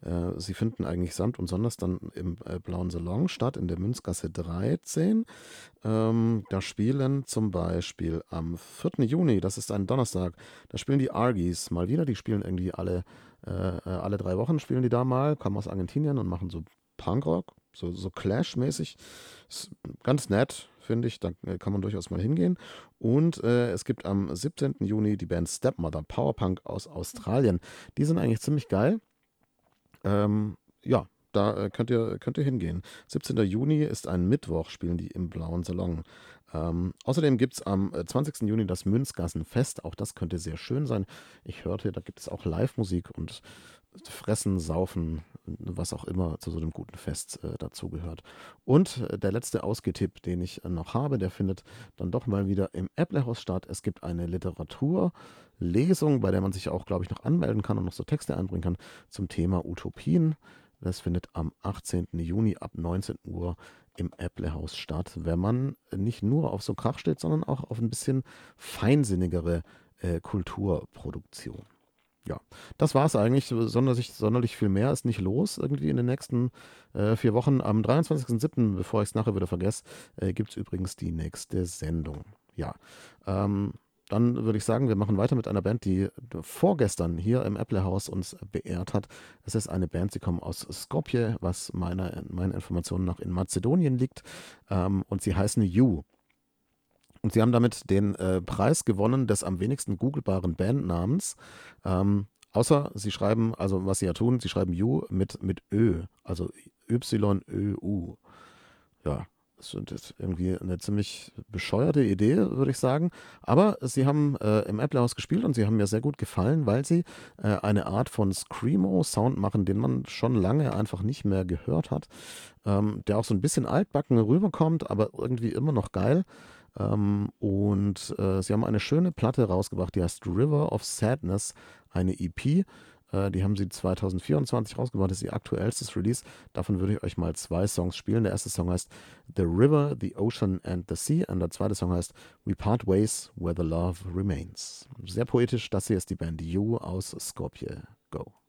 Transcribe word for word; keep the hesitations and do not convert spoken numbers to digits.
Äh, sie finden eigentlich samt und sonders dann im äh, Blauen Salon statt, in der Münzgasse dreizehn. Ähm, da spielen zum Beispiel am vierten Juni, das ist ein Donnerstag, da spielen die Argies mal wieder. Die spielen irgendwie alle, äh, äh, alle drei Wochen spielen die da mal, kommen aus Argentinien und machen so Punkrock, so, so Clash-mäßig. Ist ganz nett, finde ich. Da äh, kann man durchaus mal hingehen. Und äh, es gibt am siebzehnten Juni die Band Stepmother, Powerpunk aus Australien. Die sind eigentlich ziemlich geil. Ähm, ja, da äh, könnt ihr, könnt ihr hingehen. siebzehnten Juni ist ein Mittwoch, spielen die im Blauen Salon. Ähm, außerdem gibt es am äh, zwanzigsten Juni das Münzgassenfest. Auch das könnte sehr schön sein. Ich hörte, da gibt es auch Live-Musik und Fressen, Saufen, was auch immer zu so einem guten Fest äh, dazugehört. Und äh, der letzte Ausgehtipp, den ich äh, noch habe, der findet dann doch mal wieder im Äpplehaus statt. Es gibt eine Literaturlesung, bei der man sich auch, glaube ich, noch anmelden kann und noch so Texte einbringen kann zum Thema Utopien. Das findet am achtzehnten Juni ab neunzehn Uhr im Äpplehaus statt, wenn man nicht nur auf so Krach steht, sondern auch auf ein bisschen feinsinnigere äh, Kulturproduktion. Ja, das war es eigentlich. Sonderlich, sonderlich viel mehr ist nicht los irgendwie in den nächsten äh, vier Wochen. Am dreiundzwanzigsten siebten, bevor ich es nachher wieder vergesse, äh, gibt es übrigens die nächste Sendung. Ja, ähm, dann würde ich sagen, wir machen weiter mit einer Band, die vorgestern hier im Äpplehaus uns beehrt hat. Es ist eine Band, sie kommen aus Skopje, was meiner, meinen Informationen nach in Mazedonien liegt. Ähm, und sie heißen You. Und sie haben damit den äh, Preis gewonnen des am wenigsten googelbaren Bandnamens. Ähm, außer sie schreiben, also was sie ja tun, sie schreiben You mit, mit Ö, also Y-Ö-U. Ja, das ist irgendwie eine ziemlich bescheuerte Idee, würde ich sagen. Aber sie haben äh, im Äpplehaus gespielt und sie haben mir sehr gut gefallen, weil sie äh, eine Art von Screamo-Sound machen, den man schon lange einfach nicht mehr gehört hat. Ähm, der auch so ein bisschen altbacken rüberkommt, aber irgendwie immer noch geil. Ähm, und äh, sie haben eine schöne Platte rausgebracht, die heißt River of Sadness, eine E P. Äh, die haben sie zwanzig vierundzwanzig rausgebracht, das ist ihr aktuellstes Release. Davon würde ich euch mal zwei Songs spielen. Der erste Song heißt The River, the Ocean and the Sea und der zweite Song heißt We Part Ways Where the Love Remains. Sehr poetisch, das hier ist die Band You aus Skopje. Go.